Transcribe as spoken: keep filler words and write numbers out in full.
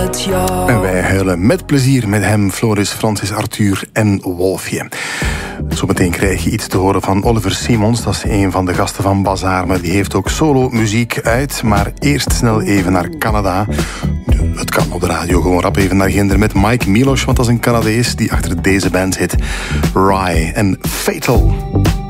het jou. En wij huilen met plezier met hem, Floris, Francis, Arthur en Wolfje. Zometeen krijg je iets te horen van Oliver Simons. Dat is een van de gasten van Bazaar, maar die heeft ook solo muziek uit. Maar eerst snel even naar Canada. Het kan op de radio, gewoon rap even naar Ginder met Mike Milosh, want dat is een Canadees die achter deze band zit. Rye en Fatal.